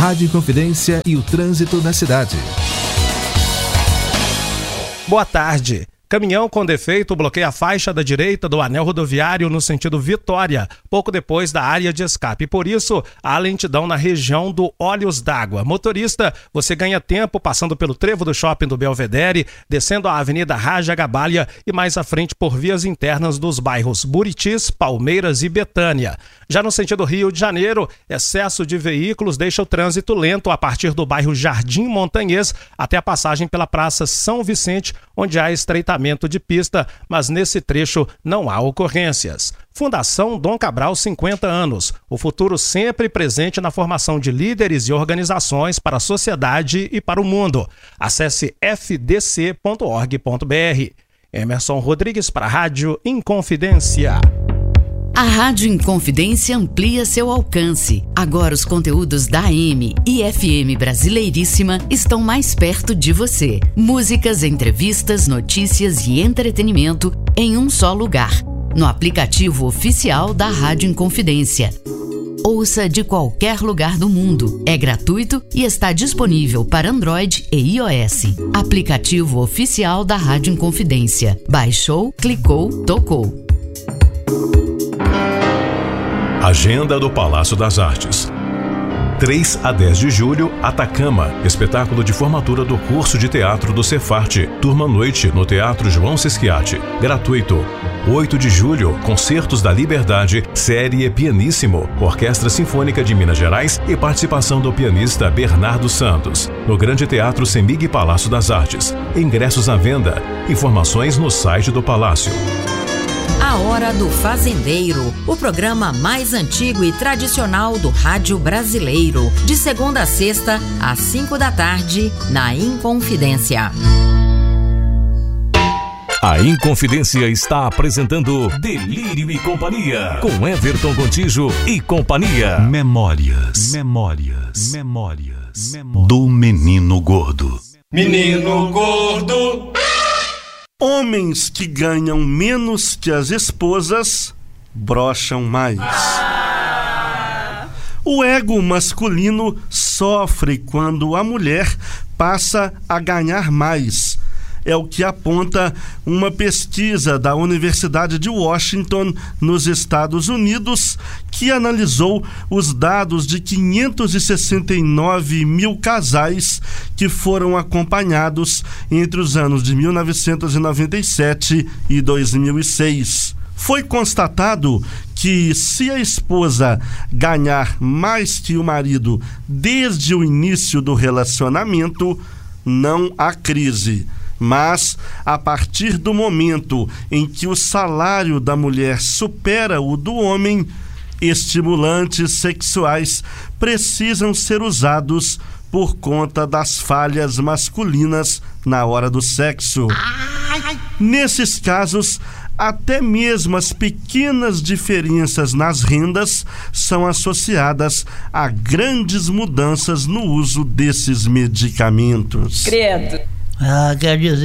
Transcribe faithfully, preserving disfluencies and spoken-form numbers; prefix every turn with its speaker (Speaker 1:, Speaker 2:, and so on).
Speaker 1: Rádio Inconfidência e o trânsito na cidade.
Speaker 2: Boa tarde. Caminhão com defeito bloqueia a faixa da direita do anel rodoviário no sentido Vitória, pouco depois da área de escape. Por isso, há lentidão na região do Olhos d'Água. Motorista, você ganha tempo passando pelo trevo do shopping do Belvedere, descendo a Avenida Raja Gabalha e mais à frente por vias internas dos bairros Buritis, Palmeiras e Betânia. Já no sentido Rio de Janeiro, excesso de veículos deixa o trânsito lento a partir do bairro Jardim Montanhês até a passagem pela Praça São Vicente, onde há estreitamento de pista, mas nesse trecho não há ocorrências. Fundação Dom Cabral, cinquenta anos. O futuro sempre presente na formação de líderes e organizações para a sociedade e para o mundo. Acesse f d c ponto org ponto b r. Emerson Rodrigues para a Rádio Inconfidência.
Speaker 3: A Rádio Inconfidência amplia seu alcance. Agora os conteúdos da A M e F M Brasileiríssima estão mais perto de você. Músicas, entrevistas, notícias e entretenimento em um só lugar. No aplicativo oficial da Rádio Inconfidência. Ouça de qualquer lugar do mundo. É gratuito e está disponível para Android e iOS. Aplicativo oficial da Rádio Inconfidência. Baixou, clicou, tocou.
Speaker 4: Agenda do Palácio das Artes. três a dez de julho, Atacama, espetáculo de formatura do curso de teatro do Cefarte, turma noite no Teatro João Sesquiate, gratuito. oito de julho, Concertos da Liberdade, série Pianíssimo, Orquestra Sinfônica de Minas Gerais e participação do pianista Bernardo Santos, no Grande Teatro Semig Palácio das Artes. Ingressos à venda. Informações no site do Palácio.
Speaker 5: A Hora do Fazendeiro, o programa mais antigo e tradicional do rádio brasileiro, de segunda a sexta, às cinco da tarde, na Inconfidência.
Speaker 6: A Inconfidência está apresentando Delírio e Companhia, com Everton Contígio e companhia.
Speaker 7: Memórias, memórias, memórias, memórias do Menino Gordo.
Speaker 8: Menino Gordo.
Speaker 9: Homens que ganham menos que as esposas brocham mais. O ego masculino sofre quando a mulher passa a ganhar mais. É o que aponta uma pesquisa da Universidade de Washington, nos Estados Unidos, que analisou os dados de quinhentos e sessenta e nove mil casais que foram acompanhados entre os anos de mil novecentos e noventa e sete e dois mil e seis. Foi constatado que, se a esposa ganhar mais que o marido desde o início do relacionamento, não há crise. Mas, a partir do momento em que o salário da mulher supera o do homem, estimulantes sexuais precisam ser usados por conta das falhas masculinas na hora do sexo. Nesses casos, até mesmo as pequenas diferenças nas rendas são associadas a grandes mudanças no uso desses medicamentos.
Speaker 10: Credo. Ah, quer dizer